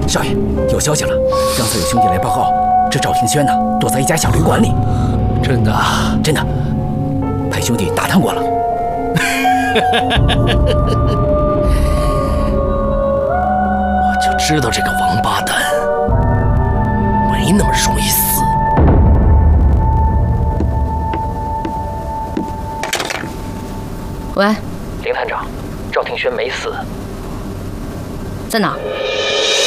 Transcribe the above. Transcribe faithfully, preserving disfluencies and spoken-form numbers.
少爷，有消息了，刚才有兄弟来报告，这赵庭轩呢躲在一家小旅馆里。 真的？ 真的，派兄弟打探过了。 我就知道这个王八蛋没那么容易死。 喂， 林探长，赵庭轩没死， 在哪？